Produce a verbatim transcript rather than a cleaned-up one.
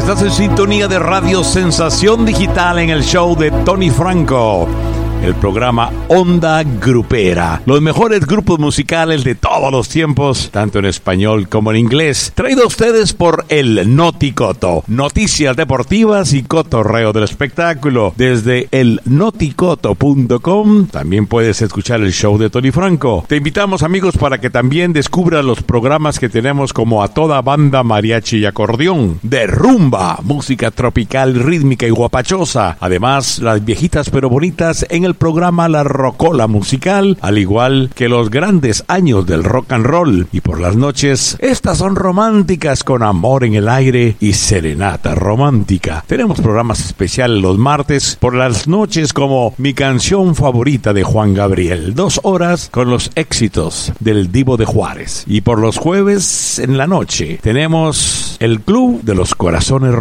Estás en sintonía de Radio Sensación Digital en el show de Tony Franco, el programa Onda Grupera. Los mejores grupos musicales de todos los tiempos, tanto en español como en inglés. Traído a ustedes por el Noticoto. Noticias deportivas y cotorreo del espectáculo. Desde el noticoto punto com también puedes escuchar el show de Tony Franco. Te invitamos, amigos, para que también descubras los programas que tenemos como A Toda Banda, Mariachi y Acordeón. De rumba, música tropical, rítmica y guapachosa. Además, las viejitas pero bonitas en el programa La Rocola Musical, al igual que los grandes años del rock and roll. Y por las noches, estas son románticas con Amor en el Aire y Serenata Romántica. Tenemos programas especiales los martes por las noches como Mi Canción Favorita de Juan Gabriel, dos horas con los éxitos del Divo de Juárez. Y por los jueves en la noche tenemos el Club de los Corazones